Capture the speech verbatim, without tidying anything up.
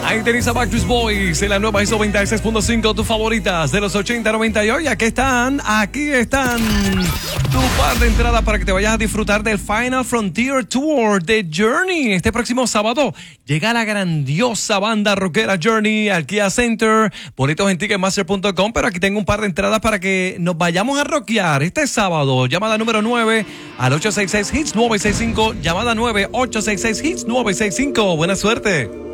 Ahí tenéis a Backstreet Boys en la nueva I S O noventa y seis punto cinco, tus favoritas de los ochenta, noventa y hoy. Aquí están, aquí están. Tu par de entradas para que te vayas a disfrutar del Final Frontier Tour de Journey. Este próximo sábado llega la grandiosa banda rockera Journey al Kia Center. Boletos en ticketmaster punto com, pero aquí tengo un par de entradas para que nos vayamos a rockear este sábado. Llamada número nueve al ocho seis seis hits nueve seis cinco. Llamada nueve ocho seis seis hits nueve seis cinco. Buena suerte.